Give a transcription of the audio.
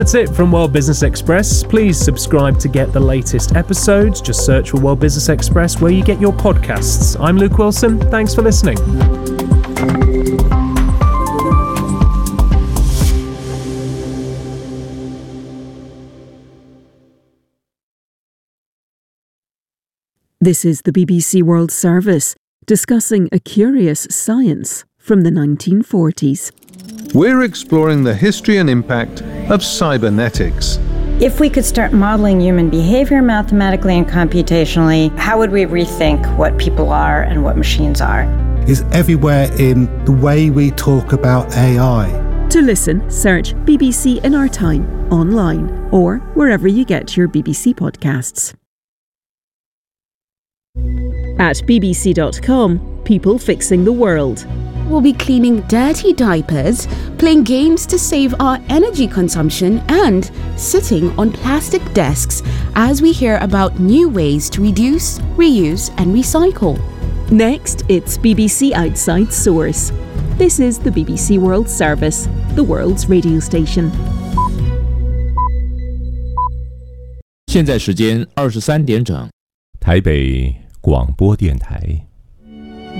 That's it from World Business Express. Please subscribe to get the latest episodes. Just search for World Business Express where you get your podcasts. I'm Luke Wilson. Thanks for listening. This is the BBC World Service, discussing a curious science from the 1940s. We're exploring the history and impact of cybernetics. If we could start modeling human behavior mathematically and computationally, how would we rethink what people are and what machines are? Is everywhere in the way we talk about AI. To listen, search BBC in Our Time online or wherever you get your BBC podcasts. At bbc.com, people fixing the world. We'll be cleaning dirty diapers, playing games to save our energy consumption, and sitting on plastic desks as we hear about new ways to reduce, reuse, and recycle. Next, it's BBC Outside Source. This is the BBC World Service, the world's radio station. 现在时间23点整， 台北广播电台。